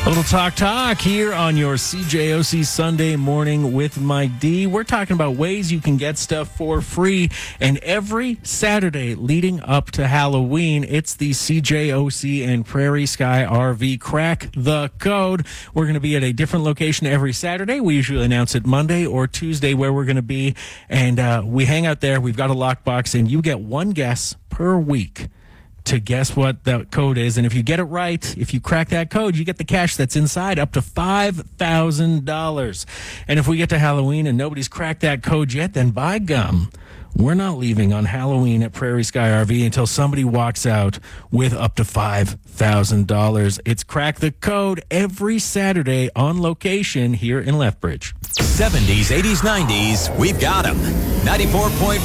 A little talk here on your CJOC Sunday morning with Mike D. We're talking about ways you can get stuff for free. And every Saturday leading up to Halloween, it's the CJOC and Prairie Sky RV Crack the Code. We're going to be at a different location every Saturday. We usually announce it Monday or Tuesday where we're going to be. And we hang out there. We've got a lockbox, and you get one guess per week to guess what the code is. And if you get it right, if you crack that code, you get the cash that's inside, up to $5,000. And if we get to Halloween and nobody's cracked that code yet, then by gum, we're not leaving on Halloween at Prairie Sky RV until somebody walks out with up to $5,000. It's Crack the Code every Saturday on location here in Lethbridge. 70s, 80s, 90s, we've got them. 94.1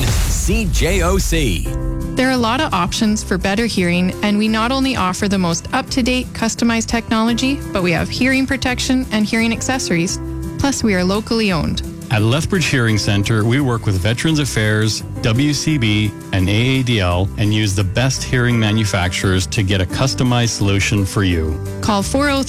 CJOC. There are a lot of options for better hearing, and we not only offer the most up-to-date, customized technology, but we have hearing protection and hearing accessories. Plus, we are locally owned. At Lethbridge Hearing Center, we work with Veterans Affairs, WCB, and AADL and use the best hearing manufacturers to get a customized solution for you. Call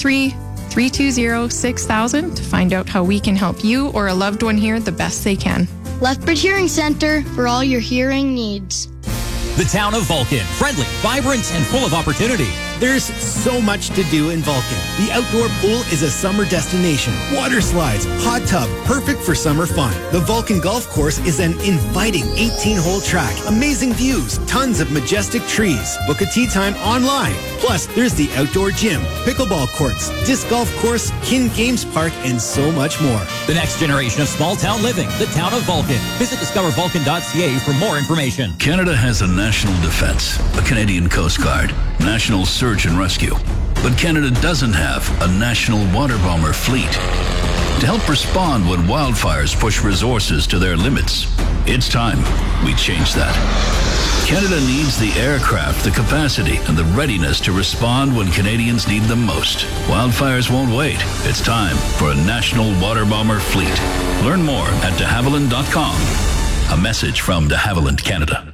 403-320-6000 to find out how we can help you or a loved one hear the best they can. Lethbridge Hearing Center for all your hearing needs. The town of Vulcan, friendly, vibrant, and full of opportunity. There's so much to do in Vulcan. The outdoor pool is a summer destination. Water slides, hot tub, perfect for summer fun. The Vulcan Golf Course is an inviting 18-hole track. Amazing views, tons of majestic trees. Book a tee time online. Plus, there's the outdoor gym, pickleball courts, disc golf course, Kin Games Park, and so much more. The next generation of small town living, the town of Vulcan. Visit discovervulcan.ca for more information. Canada has a national defense, a Canadian Coast Guard, national search and rescue. But Canada doesn't have a national water bomber fleet. To help respond when wildfires push resources to their limits, it's time we change that. Canada needs the aircraft, the capacity, and the readiness to respond when Canadians need them most. Wildfires won't wait. It's time for a national water bomber fleet. Learn more at de Havilland.com. A message from de Havilland Canada.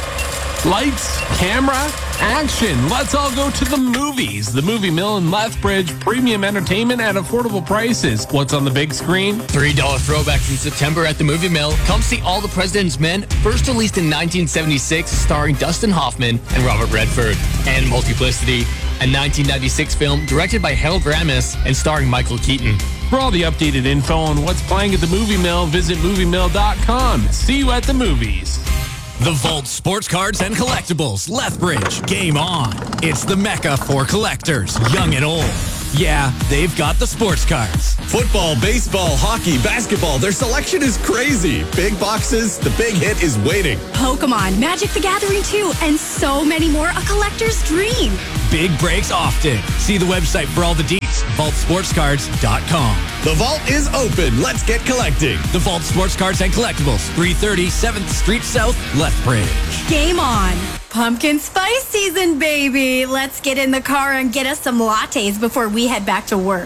Lights, camera, action. Let's all go to the movies. The Movie Mill in Lethbridge. Premium entertainment at affordable prices. What's on the big screen? $3 throwbacks in September at the Movie Mill. Come see All the President's Men, first released in 1976, starring Dustin Hoffman and Robert Redford. And Multiplicity, a 1996 film directed by Harold Ramis and starring Michael Keaton. For all the updated info on what's playing at the Movie Mill, visit moviemill.com. See you at the movies. The Vault Sports Cards and Collectibles, Lethbridge. Game on. It's the mecca for collectors, young and old. Yeah, they've got the sports cards. Football, baseball, hockey, basketball, their selection is crazy. Big boxes, the big hit is waiting. Pokemon, Magic the Gathering 2, and so many more, a collector's dream. Big breaks often. See the website for all the deets, vaultsportscards.com. The vault is open. Let's get collecting. The Vault Sports Cards and Collectibles, 330 7th Street South, Lethbridge. Game on. Pumpkin spice season, baby. Let's get in the car and get us some lattes before we head back to work.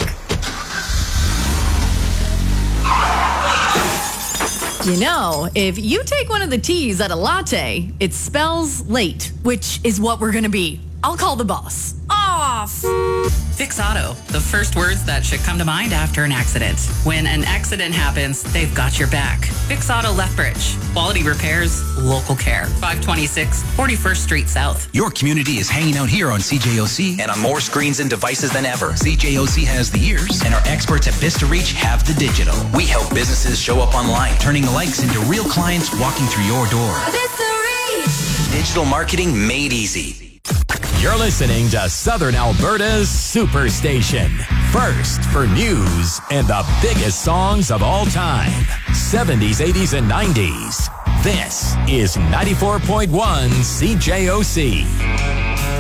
You know, if you take one of the T's at a latte, it spells late, which is what we're going to be. I'll call the boss. Off! Fix Auto, the first words that should come to mind after an accident. When an accident happens, they've got your back. Fix Auto Lethbridge. Quality repairs, local care. 526 41st Street South. Your community is hanging out here on CJOC and on more screens and devices than ever. CJOC has the ears, and our experts at Vista Reach have the digital. We help businesses show up online, turning likes into real clients walking through your door. Vista Reach! Digital marketing made easy. You're listening to Southern Alberta's Superstation. First for news and the biggest songs of all time. 70s, 80s, and 90s. This is 94.1 CJOC.